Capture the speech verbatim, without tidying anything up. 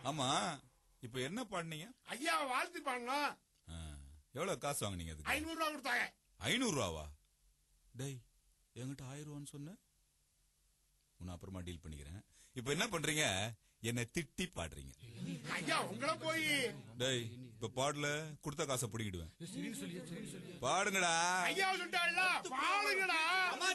ஆமா, இப்ப என்ன பாடுனீங்க? ஐயா வாழ்த்து பாடணும். எவ்வளவு காசு வாங்குனீங்க? அதுக்கு ஐநூறு ரூபா கொடுத்தாங்க. ஐநூறு ரூபாவா? டேய், என்கிட்ட ஆயிரம் ரூபான்னு சொன்ன, உன்னை அப்புறமா டீல் பண்ணிக்கிறேன். இப்ப என்ன பண்றீங்க? என்ன திட்டி பாடுறீங்க. ஐயா உங்களை போய் டேய், இப்ப பாடல கொடுத்த காசை பிடிக்கிடுவேன். பாடுங்கடா. ஐயா சொல்லிட்டாள்ல, பாடுங்கடா.